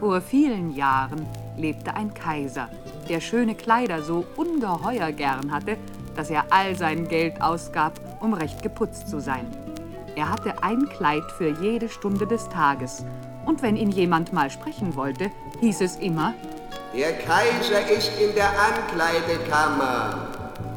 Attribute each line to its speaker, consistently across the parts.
Speaker 1: Vor vielen Jahren lebte ein Kaiser, der schöne Kleider so ungeheuer gern hatte, dass er all sein Geld ausgab, um recht geputzt zu sein. Er hatte ein Kleid für jede Stunde des Tages. Und wenn ihn jemand mal sprechen wollte, hieß es immer:
Speaker 2: Der Kaiser ist in der Ankleidekammer.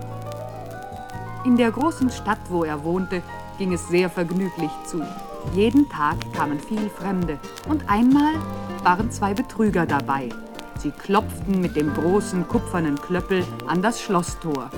Speaker 1: In der großen Stadt, wo er wohnte, ging es sehr vergnüglich zu. Jeden Tag kamen viel Fremde und einmal waren 2 Betrüger dabei. Sie klopften mit dem großen kupfernen Klöppel an das Schlosstor.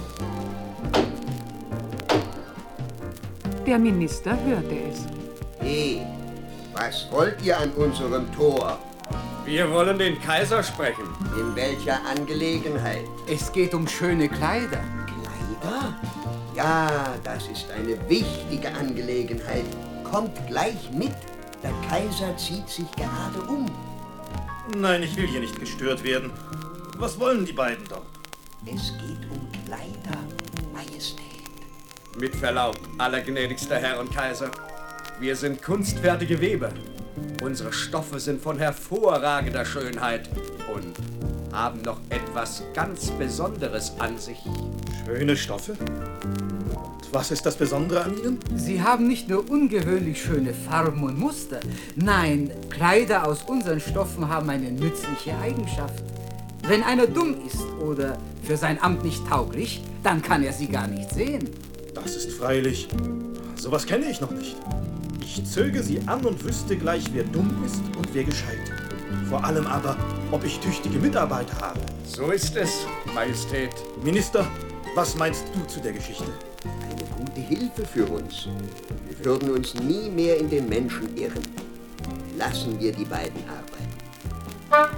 Speaker 1: Der Minister hörte es.
Speaker 2: Hey, was wollt ihr an unserem Tor?
Speaker 3: Wir wollen den Kaiser sprechen.
Speaker 2: In welcher Angelegenheit?
Speaker 4: Es geht um schöne Kleider.
Speaker 2: Kleider? Ja, das ist eine wichtige Angelegenheit. Kommt gleich mit. Der Kaiser zieht sich gerade um.
Speaker 5: Nein, ich will hier nicht gestört werden. Was wollen die beiden dort?
Speaker 2: Es geht um Kleider, Majestät.
Speaker 3: Mit Verlaub, allergnädigster Herr und Kaiser. Wir sind kunstfertige Weber. Unsere Stoffe sind von hervorragender Schönheit und haben noch etwas ganz Besonderes an sich.
Speaker 5: Schöne Stoffe? Und was ist das Besondere an ihnen?
Speaker 4: Sie haben nicht nur ungewöhnlich schöne Farben und Muster. Nein, Kleider aus unseren Stoffen haben eine nützliche Eigenschaft. Wenn einer dumm ist oder für sein Amt nicht tauglich, dann kann er sie gar nicht sehen.
Speaker 5: Das ist freilich... Sowas kenne ich noch nicht. Ich zöge sie an und wüsste gleich, wer dumm ist und wer gescheit. Vor allem aber, ob ich tüchtige Mitarbeiter habe.
Speaker 3: So ist es, Majestät.
Speaker 5: Minister, was meinst du zu der Geschichte?
Speaker 2: Eine gute Hilfe für uns. Wir würden uns nie mehr in den Menschen irren. Lassen wir die beiden arbeiten.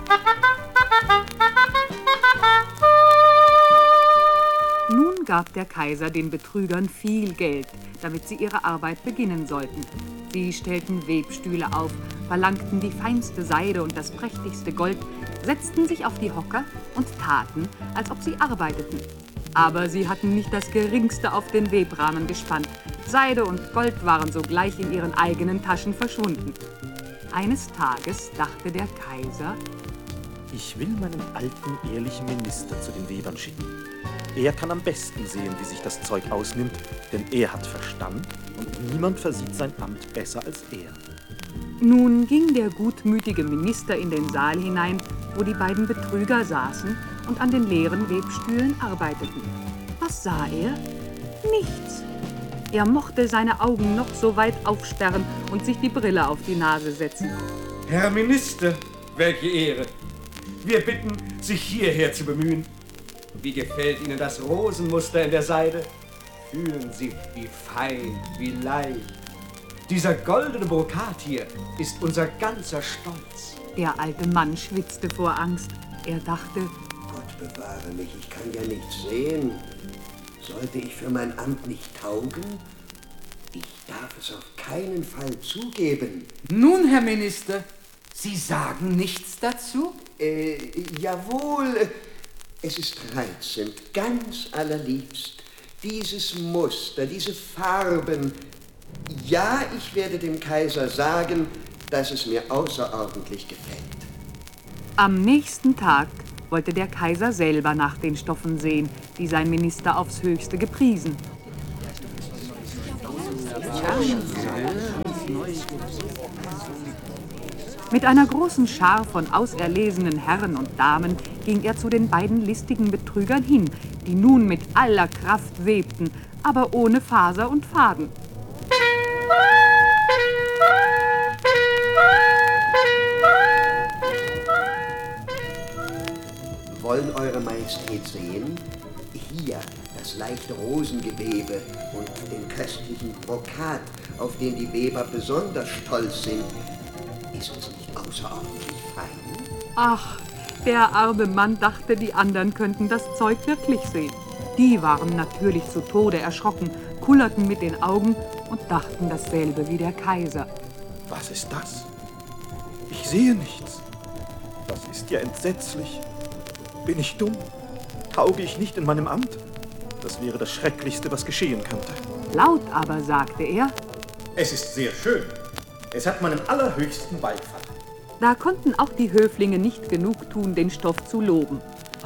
Speaker 1: Nun gab der Kaiser den Betrügern viel Geld, damit sie ihre Arbeit beginnen sollten. Sie stellten Webstühle auf, verlangten die feinste Seide und das prächtigste Gold, setzten sich auf die Hocker und taten, als ob sie arbeiteten. Aber sie hatten nicht das Geringste auf den Webrahmen gespannt. Seide und Gold waren sogleich in ihren eigenen Taschen verschwunden. Eines Tages dachte der Kaiser:
Speaker 6: Ich will meinen alten, ehrlichen Minister zu den Webern schicken. Er kann am besten sehen, wie sich das Zeug ausnimmt, denn er hat Verstand und niemand versieht sein Amt besser als er.
Speaker 1: Nun ging der gutmütige Minister in den Saal hinein, wo die beiden Betrüger saßen und an den leeren Webstühlen arbeiteten. Was sah er? Nichts. Er mochte seine Augen noch so weit aufsperren und sich die Brille auf die Nase setzen.
Speaker 3: Herr Minister, welche Ehre. Wir bitten, sich hierher zu bemühen. Wie gefällt Ihnen das Rosenmuster in der Seide? Fühlen Sie, wie fein, wie leicht. Dieser goldene Brokat hier ist unser ganzer Stolz.
Speaker 1: Der alte Mann schwitzte vor Angst. Er dachte:
Speaker 2: Gott bewahre mich, ich kann ja nichts sehen. Sollte ich für mein Amt nicht taugen? Ich darf es auf keinen Fall zugeben.
Speaker 4: Nun, Herr Minister, Sie sagen nichts dazu?
Speaker 2: Jawohl. Es ist reizend, ganz allerliebst. Dieses Muster, diese Farben. Ja, ich werde dem Kaiser sagen, dass es mir außerordentlich gefällt.
Speaker 1: Am nächsten Tag wollte der Kaiser selber nach den Stoffen sehen, die sein Minister aufs Höchste gepriesen. Mit einer großen Schar von auserlesenen Herren und Damen ging er zu den beiden listigen Betrügern hin, die nun mit aller Kraft webten, aber ohne Faser und Faden.
Speaker 2: Wollen Eure Majestät sehen? Hier das leichte Rosengewebe und den köstlichen Brokat, auf den die Weber besonders stolz sind. Ist es nicht außerordentlich fein?
Speaker 1: Ach, der arme Mann dachte, die anderen könnten das Zeug wirklich sehen. Die waren natürlich zu Tode erschrocken, kullerten mit den Augen und dachten dasselbe wie der Kaiser.
Speaker 6: Was ist das? Ich sehe nichts. Das ist ja entsetzlich. Bin ich dumm? Tauge ich nicht in meinem Amt? Das wäre das Schrecklichste, was geschehen könnte.
Speaker 1: Laut aber sagte er:
Speaker 5: Es ist sehr schön. Es hat meinen allerhöchsten Beifall.
Speaker 1: Da konnten auch die Höflinge nicht genug tun, den Stoff zu loben.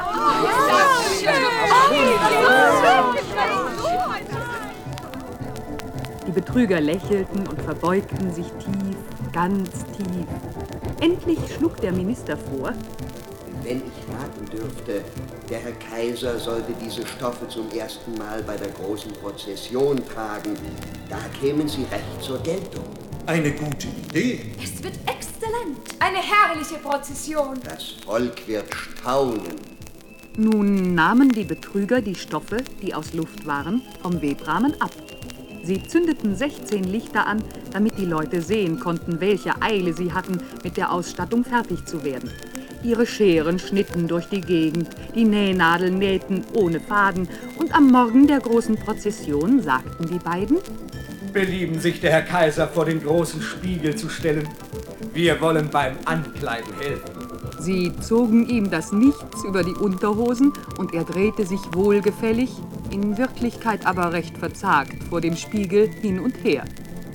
Speaker 1: Die Betrüger lächelten und verbeugten sich tief, ganz tief. Endlich schlug der Minister vor:
Speaker 2: Wenn ich raten dürfte, der Herr Kaiser sollte diese Stoffe zum ersten Mal bei der großen Prozession tragen. Da kämen sie recht zur Geltung.
Speaker 3: Eine gute Idee.
Speaker 7: Es wird exzellent. Eine herrliche Prozession.
Speaker 2: Das Volk wird staunen.
Speaker 1: Nun nahmen die Betrüger die Stoffe, die aus Luft waren, vom Webrahmen ab. Sie zündeten 16 Lichter an, damit die Leute sehen konnten, welche Eile sie hatten, mit der Ausstattung fertig zu werden. Ihre Scheren schnitten durch die Gegend, die Nähnadeln nähten ohne Faden, und am Morgen der großen Prozession sagten die beiden:
Speaker 3: Belieben sich der Herr Kaiser vor den großen Spiegel zu stellen. Wir wollen beim Ankleiden helfen.
Speaker 1: Sie zogen ihm das Nichts über die Unterhosen und er drehte sich wohlgefällig, in Wirklichkeit aber recht verzagt, vor dem Spiegel hin und her.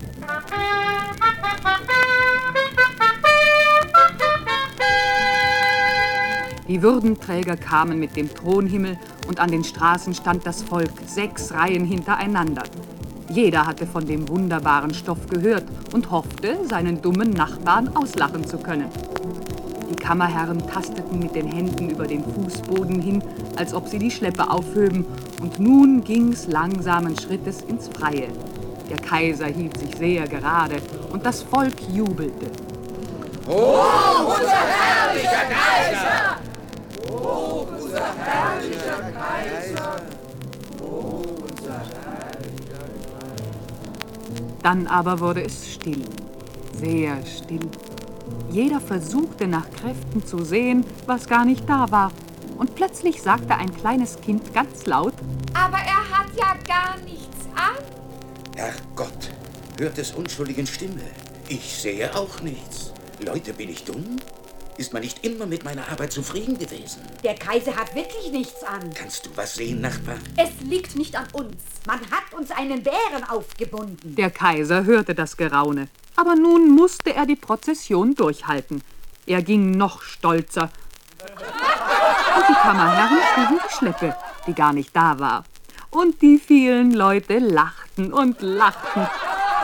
Speaker 1: Die Würdenträger kamen mit dem Thronhimmel und an den Straßen stand das Volk 6 Reihen hintereinander. Jeder hatte von dem wunderbaren Stoff gehört und hoffte, seinen dummen Nachbarn auslachen zu können. Die Kammerherren tasteten mit den Händen über den Fußboden hin, als ob sie die Schleppe aufhöben, und nun ging's langsamen Schrittes ins Freie. Der Kaiser hielt sich sehr gerade und das Volk jubelte.
Speaker 8: Hoch, unser herrlicher Kaiser! Hoch, unser herrlicher Kaiser! Hoch, unser herrlicher Kaiser!
Speaker 1: Dann aber wurde es still, sehr still. Jeder versuchte nach Kräften zu sehen, was gar nicht da war. Und plötzlich sagte ein kleines Kind ganz laut:
Speaker 7: Aber er hat ja gar nichts an.
Speaker 9: Herrgott, hört des unschuldigen Stimme. Ich sehe auch nichts. Leute, bin ich dumm? Ist man nicht immer mit meiner Arbeit zufrieden gewesen?
Speaker 10: Der Kaiser hat wirklich nichts an.
Speaker 9: Kannst du was sehen, Nachbar?
Speaker 10: Es liegt nicht an uns. Man hat uns einen Bären aufgebunden.
Speaker 1: Der Kaiser hörte das Geraune. Aber nun musste er die Prozession durchhalten. Er ging noch stolzer. Und die Kammerherren trugen die Schleppe, die gar nicht da war. Und die vielen Leute lachten und lachten.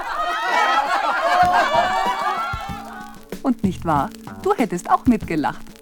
Speaker 1: Und nicht wahr? Du hättest auch mitgelacht.